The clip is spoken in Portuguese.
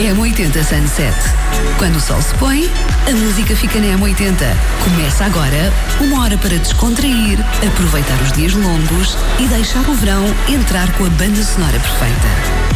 M80 Sunset. Quando o sol se põe, a música fica na M80. Começa agora uma hora para descontrair, aproveitar os dias longos e deixar o verão entrar com a banda sonora perfeita.